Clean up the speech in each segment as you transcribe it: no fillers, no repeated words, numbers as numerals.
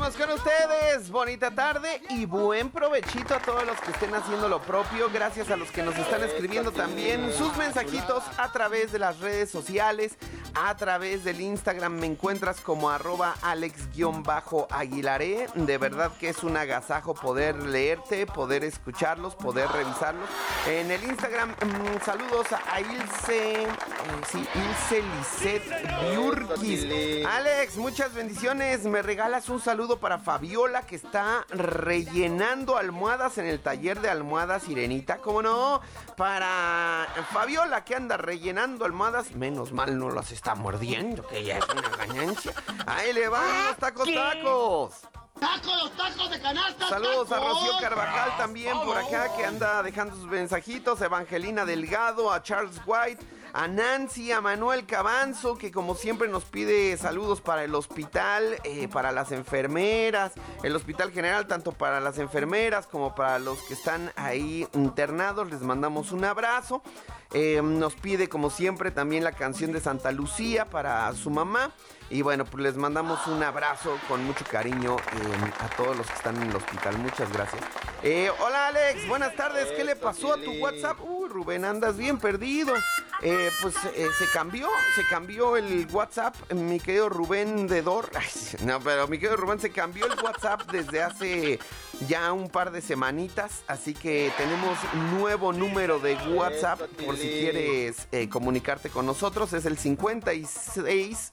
estamos con ustedes. Bonita tarde y buen provechito a todos los que estén haciendo lo propio. Gracias a los que nos están escribiendo también sus mensajitos a través de las redes sociales, a través del Instagram. Me encuentras como @alex_aguilaré. De verdad que es un agasajo poder leerte, poder escucharlos, poder revisarlos. En el Instagram, saludos a Ilse Lisset Biurquis. Alex, muchas bendiciones. Me regalas un saludo para Fabiola, que está rellenando almohadas en el taller de almohadas Sirenita. ¿Cómo no? Para Fabiola, que anda rellenando almohadas. Menos mal no las está mordiendo, que ya es una ganancia. Ahí le van los tacos. ¡Tacos, tacos de canasta! Saludos tacos. a Rocío Carvajal también por acá, que anda dejando sus mensajitos. A Evangelina Delgado, a Charles White, a Nancy, a Manuel Cabanzo, que como siempre nos pide saludos para el hospital, para las enfermeras, el hospital general, tanto para las enfermeras como para los que están ahí internados. Les mandamos un abrazo. Nos pide como siempre también la canción de Santa Lucía para su mamá. Y bueno, pues les mandamos un abrazo con mucho cariño a todos los que están en el hospital. Muchas gracias. Hola Alex, buenas tardes. ¿Qué le pasó a tu WhatsApp? Rubén, andas bien perdido. Se cambió el WhatsApp, mi querido Rubén Dedor. No, pero mi querido Rubén, se cambió el WhatsApp desde hace ya un par de semanitas. Así que tenemos nuevo número de WhatsApp por si quieres comunicarte con nosotros. Es el 56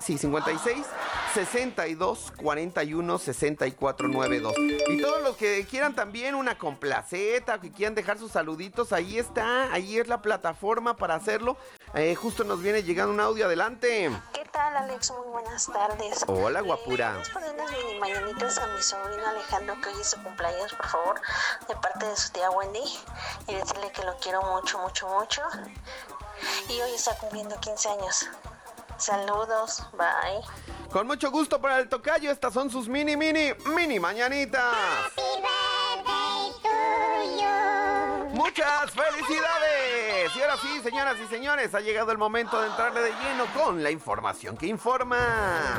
62 41 64 92. Y todos los que quieran también una complaceta, que quieran dejar sus saluditos, ahí está, ahí es la plataforma para hacerlo. Justo nos viene llegando un audio, adelante. ¿Qué tal, Alex? Muy buenas tardes. Hola, guapura. ¿Puedes poner unas mini mañanitas a mi sobrino Alejandro, que hoy es su cumpleaños, por favor? De parte de su tía Wendy. Y decirle que lo quiero mucho, mucho, mucho. Y hoy está cumpliendo 15 años. Saludos, bye. Con mucho gusto para el tocayo, estas son sus mini mañanitas. Happy birthday to you. ¡Muchas felicidades! Y ahora sí, señoras y señores, ha llegado el momento de entrarle de lleno con la información que informa.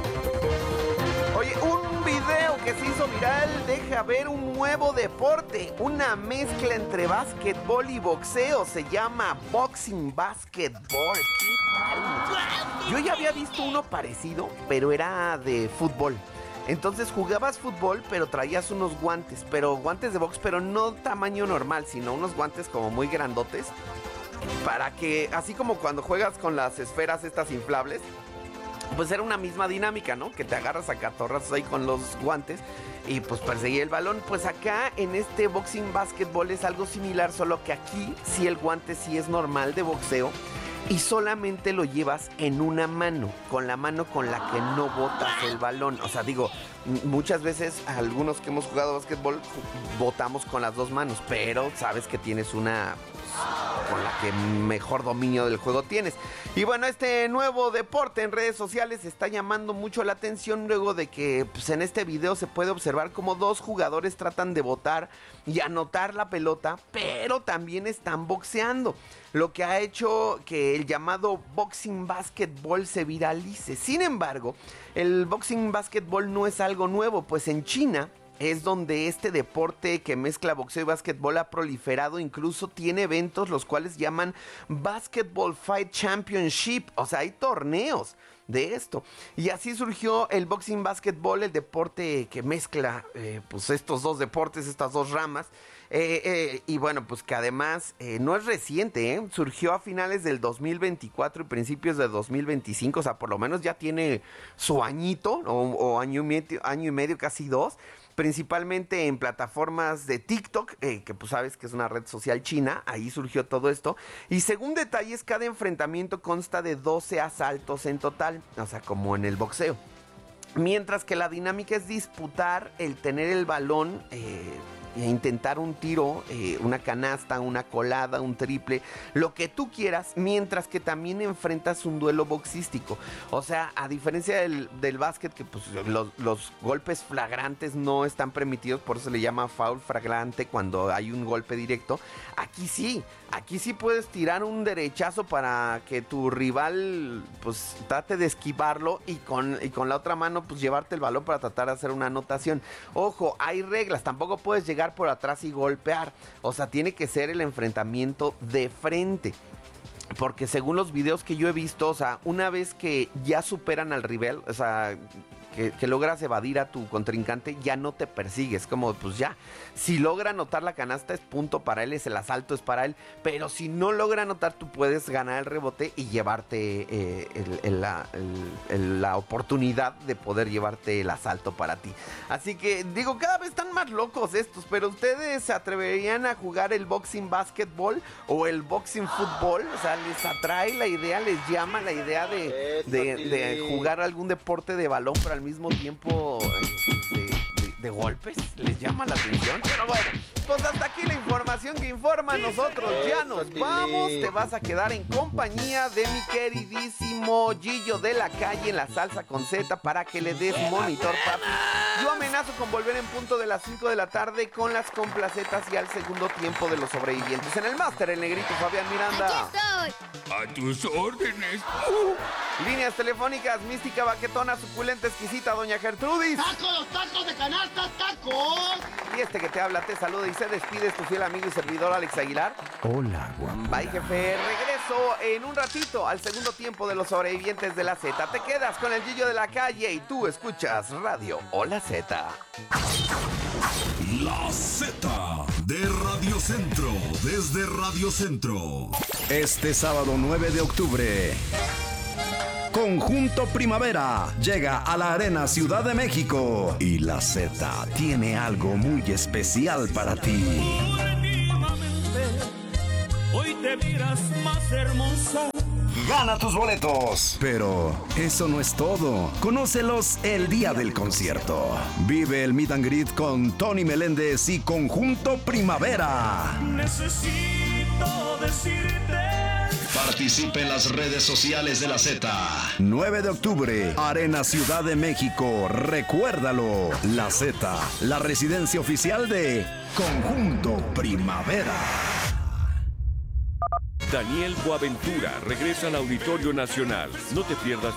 Oye, un video que se hizo viral deja ver un nuevo deporte, una mezcla entre básquetbol y boxeo. Se llama Boxing Basketball. ¿Qué tal? Yo ya había visto uno parecido, pero era de fútbol. Entonces jugabas fútbol, pero traías unos guantes, pero guantes de box, pero no tamaño normal, sino unos guantes como muy grandotes, para que, así como cuando juegas con las esferas estas inflables, pues era una misma dinámica, ¿no? Que te agarras a catorrazos ahí con los guantes y pues perseguir el balón. Pues acá en este Boxing Basketball es algo similar, solo que aquí sí el guante sí es normal de boxeo y solamente lo llevas en una mano, con la mano con la que no botas el balón. O sea, digo, muchas veces algunos que hemos jugado básquetbol botamos con las dos manos, pero sabes que tienes una con la que mejor dominio del juego tienes. Y bueno, este nuevo deporte en redes sociales está llamando mucho la atención luego de que pues, en este video se puede observar como dos jugadores tratan de botar y anotar la pelota, pero también están boxeando, lo que ha hecho que el llamado Boxing Basketball se viralice. Sin embargo, el Boxing Basketball no es algo nuevo, pues en China es donde este deporte que mezcla boxeo y básquetbol ha proliferado. Incluso tiene eventos los cuales llaman Basketball Fight Championship. O sea, hay torneos de esto. Y así surgió el Boxing Basketball, el deporte que mezcla pues estos dos deportes, estas dos ramas. Y bueno, pues que además no es reciente, surgió a finales del 2024 y principios de 2025. O sea, por lo menos ya tiene su añito o año y medio, casi dos. Principalmente en plataformas de TikTok, que pues sabes que es una red social china. Ahí surgió todo esto. Y según detalles, cada enfrentamiento consta de 12 asaltos en total, o sea, como en el boxeo. Mientras que la dinámica es disputar el tener el balón intentar un tiro, una canasta, una colada, un triple, lo que tú quieras, mientras que también enfrentas un duelo boxístico. O sea, a diferencia del básquet, que pues los golpes flagrantes no están permitidos, por eso se le llama foul flagrante cuando hay un golpe directo. Aquí sí puedes tirar un derechazo para que tu rival pues trate de esquivarlo y con la otra mano pues llevarte el balón para tratar de hacer una anotación. Ojo, hay reglas, tampoco puedes llegar por atrás y golpear. O sea, tiene que ser el enfrentamiento de frente. Porque según los videos que yo he visto, o sea, una vez que ya superan al rival, o sea, que logras evadir a tu contrincante, ya no te persigues, como pues ya, si logra anotar la canasta es punto para él, es el asalto es para él, pero si no logra anotar tú puedes ganar el rebote y llevarte la oportunidad de poder llevarte el asalto para ti. Así que digo, cada vez están más locos estos, pero ¿ustedes se atreverían a jugar el boxing basketball o el boxing fútbol? O sea, ¿les atrae la idea, les llama la idea de jugar algún deporte de balón, pero al mismo tiempo de golpes? ¿Les llama la atención? Pero bueno, pues hasta aquí la información que informa. Nosotros ya nos vamos. Te vas a quedar en compañía de mi queridísimo Gillo de la Calle en la Salsa con Z para que le des monitor, papi. Yo amenazo con volver en punto de las 5 de la tarde con las complacetas y al segundo tiempo de los sobrevivientes. En el máster, el negrito Fabián Miranda. Aquí estoy. A tus órdenes. Líneas telefónicas, mística, baquetona, suculenta, exquisita, doña Gertrudis. ¡Taco, los tacos de canasta, tacos! Y este que te habla te saluda y se despide, es tu fiel amigo y servidor Alex Aguilar. Hola, guapo. Bye, jefe. Regreso en un ratito al segundo tiempo de los sobrevivientes de la Z. Te quedas con el Gillo de la Calle y tú escuchas Radio Hola Z. La Z de Radio Centro, desde Radio Centro. Este sábado 9 de octubre, Conjunto Primavera llega a la Arena Ciudad de México y la Z tiene algo muy especial para ti. Hoy te miras más hermosa. Gana tus boletos. Pero eso no es todo. Conócelos el día del concierto. Vive el meet and greet con Tony Meléndez y Conjunto Primavera. Necesito decirte. Participe en las redes sociales de la Z. 9 de octubre, Arena Ciudad de México. Recuérdalo. La Z, la residencia oficial de Conjunto Primavera. Daniel Boaventura regresa al Auditorio Nacional. No te pierdas